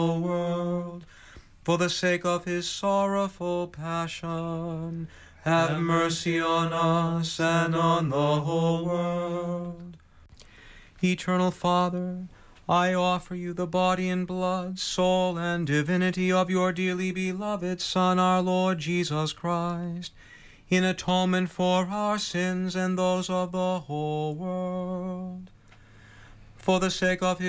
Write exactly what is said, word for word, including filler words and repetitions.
world. For the sake of his sorrowful passion, have mercy on us and on the whole world. Eternal Father, I offer you the body and blood, soul, and divinity of your dearly beloved Son, our Lord Jesus Christ, in atonement for our sins and those of the whole world. For the sake of his